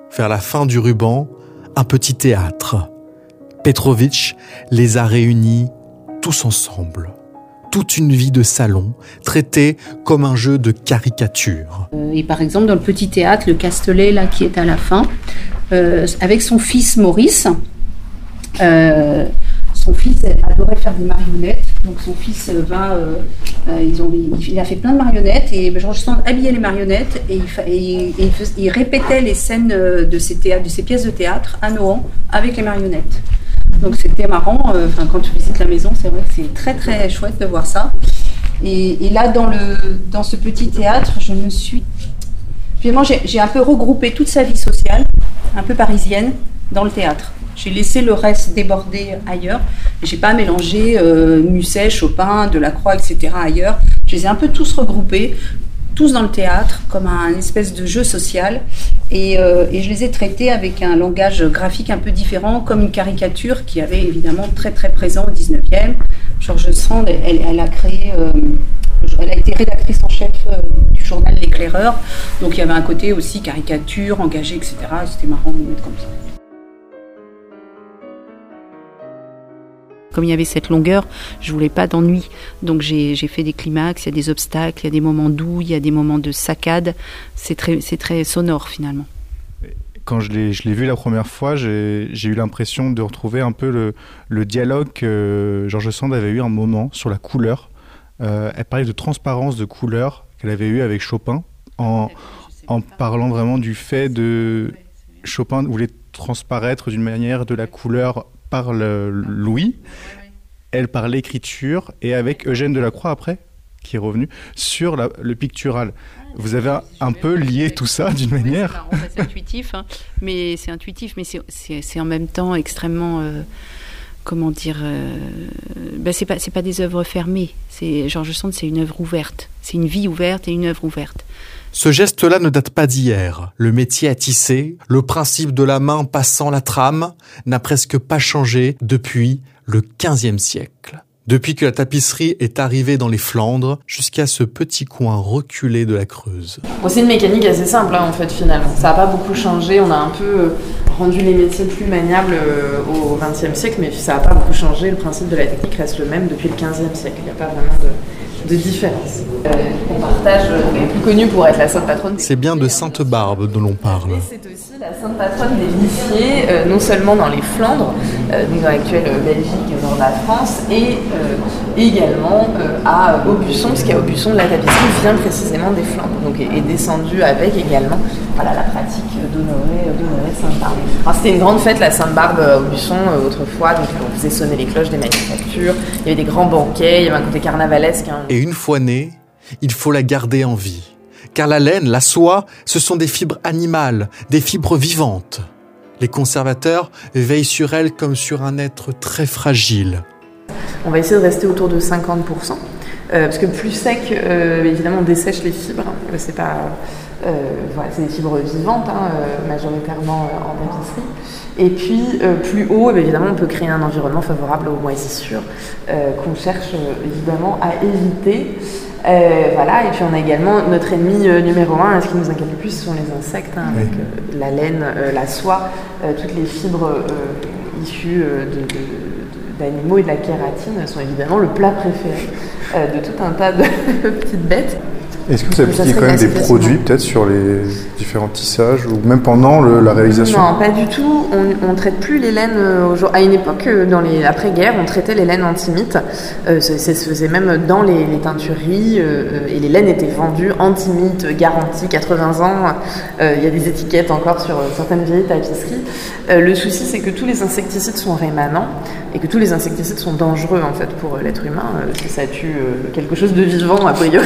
vers la fin du ruban, un petit théâtre. Petrovitch les a réunis tous ensemble. Toute une vie de salon, traitée comme un jeu de caricature. Et par exemple, dans le petit théâtre, le Castelet, là, qui est à la fin, avec son fils Maurice, son fils adorait faire des marionnettes. Donc son fils il a fait plein de marionnettes et Georges Sand habillait les marionnettes et il répétait les scènes de ces pièces de théâtre à Nohant avec les marionnettes. Donc c'était marrant, quand tu visites la maison, c'est vrai que c'est très très chouette de voir ça. Et là, dans ce petit théâtre, finalement, j'ai un peu regroupé toute sa vie sociale, un peu parisienne, dans le théâtre. J'ai laissé le reste déborder ailleurs. J'ai pas mélangé Musset, Chopin, Delacroix, etc. ailleurs. Je les ai un peu tous regroupés, tous dans le théâtre, comme un espèce de jeu social. Et je les ai traités avec un langage graphique un peu différent, comme une caricature qui avait évidemment très très présent au 19e. Georges Sand, elle a créé... elle a été rédactrice en chef du journal L'Éclaireur. Donc il y avait un côté aussi caricature, engagé, etc. C'était marrant de le mettre comme ça. Comme il y avait cette longueur, je voulais pas d'ennui. Donc j'ai fait des climax, il y a des obstacles, il y a des moments doux, il y a des moments de saccade. C'est très sonore finalement. Quand je l'ai vu la première fois, j'ai eu l'impression de retrouver un peu le dialogue que Georges Sand avait eu un moment sur la couleur. Elle parlait de transparence de couleur qu'elle avait eu avec Chopin en parlant vraiment du fait de Chopin voulait transparaître d'une manière de la couleur par l'ouïe, elle par l'écriture et avec Eugène Delacroix après, qui est revenu, sur le pictural. Vous avez un peu lié tout ça d'une manière. C'est intuitif, mais c'est en même temps extrêmement... c'est pas des œuvres fermées. Georges Sand, c'est une œuvre ouverte. C'est une vie ouverte et une œuvre ouverte. Ce geste-là ne date pas d'hier. Le métier à tisser, le principe de la main passant la trame, n'a presque pas changé depuis le XVe siècle. Depuis que la tapisserie est arrivée dans les Flandres, jusqu'à ce petit coin reculé de la Creuse. Bon, c'est une mécanique assez simple, en fait, finalement. Ça n'a pas beaucoup changé. On a un peu rendu les métiers plus maniables au XXe siècle, mais ça n'a pas beaucoup changé. Le principe de la technique reste le même depuis le XVe siècle. Il n'y a pas vraiment de différence. On partage, est plus connue pour être la sainte patronne. C'est bien de Sainte-Barbe dont l'on parle. Et c'est aussi la sainte patronne des lissiers, non seulement dans les Flandres, donc dans l'actuelle Belgique, au nord de la France, et également à Aubusson, parce qu'à Aubusson, la tapisserie vient précisément des Flandres, donc est descendue avec également la pratique d'honorer Sainte-Barbe. Alors, c'était une grande fête, la Sainte-Barbe à Aubusson, autrefois, donc on faisait sonner les cloches des manufactures, il y avait des grands banquets, il y avait un côté carnavalesque. Et une fois née, il faut la garder en vie. Car la laine, la soie, ce sont des fibres animales, des fibres vivantes. Les conservateurs veillent sur elle comme sur un être très fragile. On va essayer de rester autour de 50%, parce que plus sec, évidemment, on dessèche les fibres. C'est pas, c'est des fibres vivantes, majoritairement en tapisserie. Et puis, plus haut, évidemment, on peut créer un environnement favorable aux moisissures qu'on cherche évidemment à éviter. Et puis on a également notre ennemi numéro 1, ce qui nous inquiète le plus, ce sont les insectes, avec la laine, la soie, toutes les fibres issues d'animaux et de la kératine sont évidemment le plat préféré de tout un tas de petites bêtes. Est-ce que vous appliquez quand même des produits peut-être sur les différents tissages ou même pendant la réalisation ? Non, pas du tout. On traite plus les laines à une époque, après-guerre, on traitait les laines antimites. Ça se faisait même dans les teintureries et les laines étaient vendues antimites, garantie 80 ans. Il y a des étiquettes encore sur certaines vieilles tapisseries. Le souci, c'est que tous les insecticides sont rémanents et que tous les insecticides sont dangereux en fait pour l'être humain. Si ça tue quelque chose de vivant, a priori,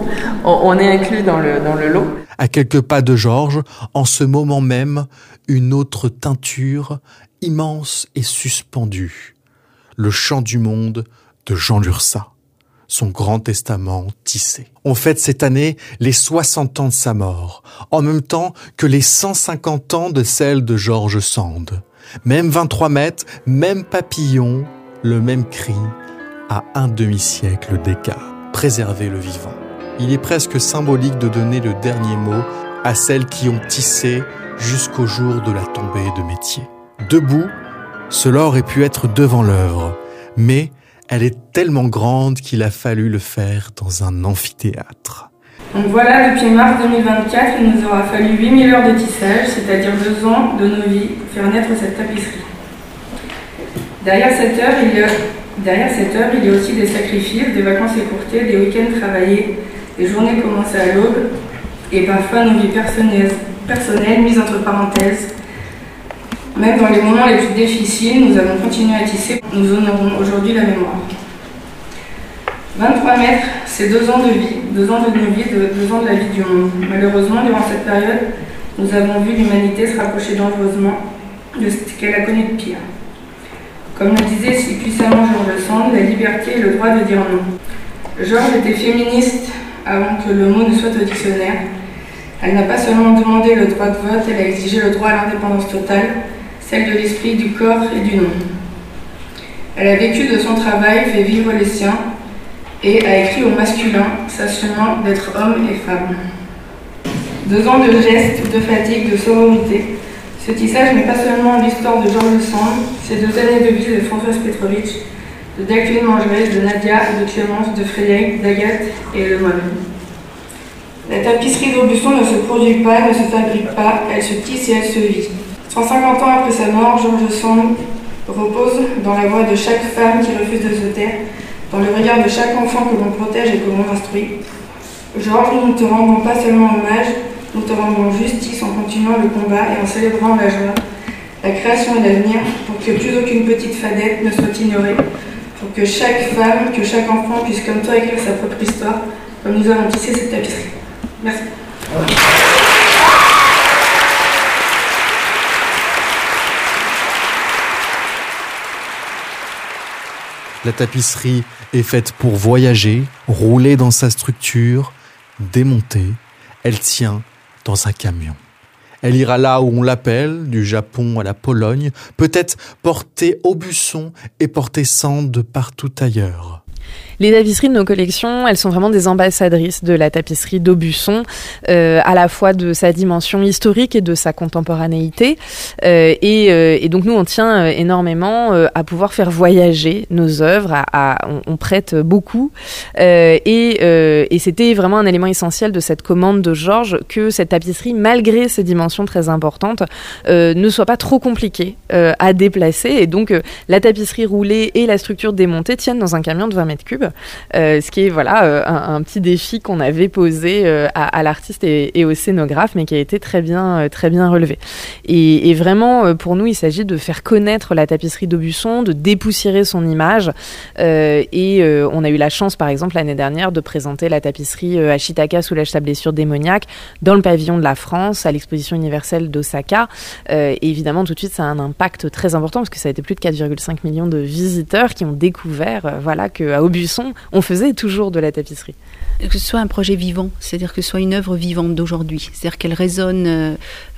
on est inclus dans le lot. À quelques pas de Georges, en ce moment même, une autre teinture immense et suspendue. Le Chant du monde de Jean Lurçat. Son grand testament tissé. On fête cette année les 60 ans de sa mort, en même temps que les 150 ans de celle de Georges Sand. Même 23 mètres, même papillon, le même cri, à un demi-siècle d'écart. Préserver le vivant. Il est presque symbolique de donner le dernier mot à celles qui ont tissé jusqu'au jour de la tombée de métier. Debout, cela aurait pu être devant l'œuvre, mais elle est tellement grande qu'il a fallu le faire dans un amphithéâtre. Donc voilà, depuis mars 2024, il nous aura fallu 8000 heures de tissage, c'est-à-dire 2 ans de nos vies, pour faire naître cette tapisserie. Derrière cette heure, il y a aussi des sacrifices, des vacances écourtées, des week-ends travaillés, des journées commencées à l'aube, et parfois nos vies personnelles mises entre parenthèses. Même dans les moments les plus difficiles, nous avons continué à tisser. Nous honorons aujourd'hui la mémoire. 23 mètres, c'est 2 ans de vie, 2 ans de nos vies, 2 ans de la vie du monde. Malheureusement, durant cette période, nous avons vu l'humanité se rapprocher dangereusement de ce qu'elle a connu de pire. Comme le disait si puissamment George Sand, la liberté et le droit de dire non. George était féministe avant que le mot ne soit au dictionnaire. Elle n'a pas seulement demandé le droit de vote, elle a exigé le droit à l'indépendance totale, celle de l'esprit, du corps et du nom. Elle a vécu de son travail, fait vivre les siens, et a écrit au masculin, s'assumant d'être homme et femme. 2 ans de gestes, de fatigue, de sororité. Ce tissage n'est pas seulement l'histoire de George Sand, c'est 2 années de vie de Françoise Petrovitch, de Jacqueline Mangerez, de Nadia, de Clémence, de Frédéric, d'Agathe et de moi-même. La tapisserie d'Aubusson ne se produit pas, ne se fabrique pas, elle se tisse et elle se vit. 150 ans après sa mort, George Sand repose dans la voix de chaque femme qui refuse de se taire, dans le regard de chaque enfant que l'on protège et que l'on instruit. Georges, nous ne te rendons pas seulement hommage, nous te rendons justice en continuant le combat et en célébrant la joie, la création et l'avenir, pour que plus aucune petite fadette ne soit ignorée, pour que chaque femme, que chaque enfant puisse comme toi écrire sa propre histoire, comme nous avons tissé cette tapisserie. Merci. La tapisserie est faite pour voyager, rouler dans sa structure, démonter. Elle tient dans un camion. Elle ira là où on l'appelle, du Japon à la Pologne, peut-être porter Aubusson et porter Sand de partout ailleurs. Les tapisseries de nos collections, elles sont vraiment des ambassadrices de la tapisserie d'Aubusson, à la fois de sa dimension historique et de sa contemporanéité. Et donc nous, on tient énormément à pouvoir faire voyager nos œuvres. On prête beaucoup. Et c'était vraiment un élément essentiel de cette commande de Georges que cette tapisserie, malgré ses dimensions très importantes, ne soit pas trop compliquée à déplacer. Et donc la tapisserie roulée et la structure démontée tiennent dans un camion de 20 mètres cubes. Ce qui est un petit défi qu'on avait posé à l'artiste et au scénographe, mais qui a été très bien relevé. Et vraiment, pour nous, il s'agit de faire connaître la tapisserie d'Aubusson, de dépoussiérer son image. On a eu la chance, par exemple, l'année dernière, de présenter la tapisserie Ashitaka soulage sa blessure démoniaque dans le pavillon de la France, à l'exposition universelle d'Osaka. Et évidemment, tout de suite, ça a un impact très important, parce que ça a été plus de 4,5 millions de visiteurs qui ont découvert qu'à Aubusson, on faisait toujours de la tapisserie. Que ce soit un projet vivant, c'est-à-dire que ce soit une œuvre vivante d'aujourd'hui, c'est-à-dire qu'elle résonne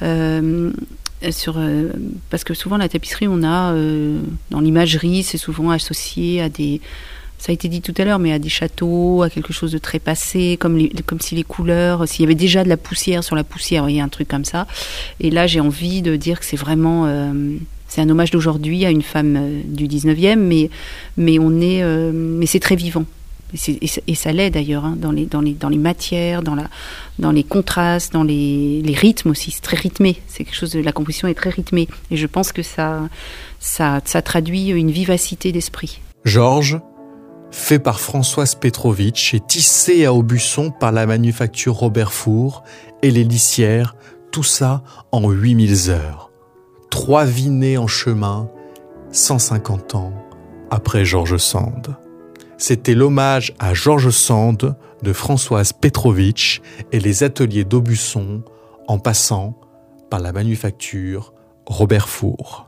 parce que souvent la tapisserie, on a dans l'imagerie, c'est souvent associé à des, ça a été dit tout à l'heure, mais à des châteaux, à quelque chose de très passé, comme si les couleurs, s'il y avait déjà de la poussière sur la poussière, vous voyez, un truc comme ça. Et là, j'ai envie de dire que c'est vraiment c'est un hommage d'aujourd'hui à une femme du 19e, mais c'est très vivant. Et ça l'est d'ailleurs, hein, dans les matières, dans les contrastes, dans les rythmes aussi. C'est très rythmé. C'est quelque chose la composition est très rythmée. Et je pense que ça traduit une vivacité d'esprit. Georges, fait par Françoise Petrovitch et tissé à Aubusson par la manufacture Robert Four et les lissières, tout ça en 8000 heures. 3 vies nées en chemin, 150 ans après George Sand. C'était l'hommage à George Sand de Françoise Petrovitch et les ateliers d'Aubusson en passant par la manufacture Robert Four.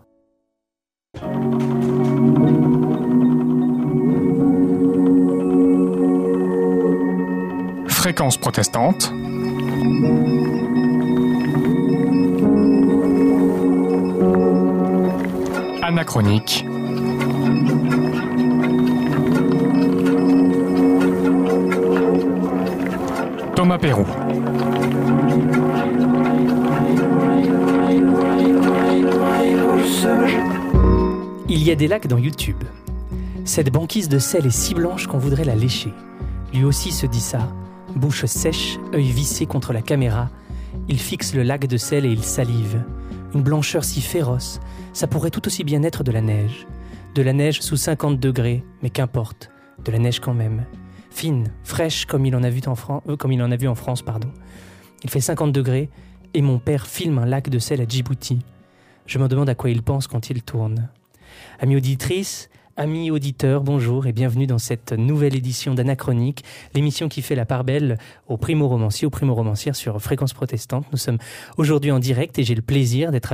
Fréquence protestante. Anachronique. Thomas Peyroux. y a des lacs dans YouTube. Cette banquise de sel est si blanche qu'on voudrait la lécher. Lui aussi se dit ça, bouche sèche, œil vissé contre la caméra. Il fixe le lac de sel et il salive. Une blancheur si féroce, ça pourrait tout aussi bien être de la neige. De la neige sous 50 degrés, mais qu'importe, de la neige quand même. Fine, fraîche comme il en a vu en France. Il fait 50 degrés et mon père filme un lac de sel à Djibouti. Je me demande à quoi il pense quand il tourne. Amis auditrices, amis auditeurs, bonjour et bienvenue dans cette nouvelle édition d'Anachronique, l'émission qui fait la part belle aux primo-romanciers, aux primo-romancières sur Fréquence Protestante. Nous sommes aujourd'hui en direct et j'ai le plaisir d'être